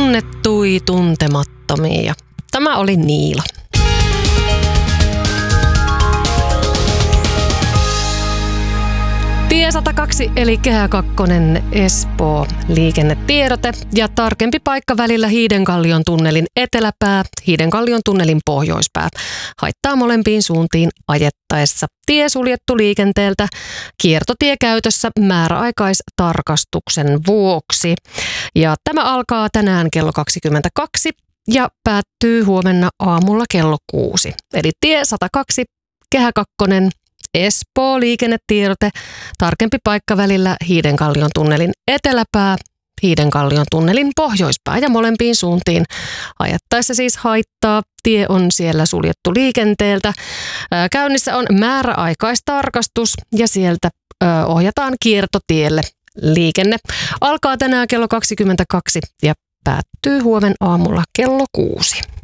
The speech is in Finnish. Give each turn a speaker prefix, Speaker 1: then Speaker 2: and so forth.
Speaker 1: Tunnettui tuntemattomia. Tämä oli Niila. Tie 102 eli Kehä 2 Espoo liikennetiedote ja tarkempi paikka välillä Hiidenkallion tunnelin eteläpää, Hiidenkallion tunnelin pohjoispää. Haittaa molempiin suuntiin ajettaessa. Tie suljettu liikenteeltä, kiertotie käytössä määräaikaistarkastuksen vuoksi. Ja tämä alkaa tänään kello 22 ja päättyy huomenna aamulla kello 6. Eli tie 102 Kehä 2 Espoo liikennetiedote, tarkempi paikka välillä Hiidenkallion tunnelin eteläpää, Hiidenkallion tunnelin pohjoispää ja molempiin suuntiin ajettaessa siis haittaa. Tie on siellä suljettu liikenteeltä. Käynnissä on määräaikaistarkastus ja sieltä ohjataan kiertotielle liikenne. Alkaa tänään kello 22 ja päättyy huomen aamulla kello 6.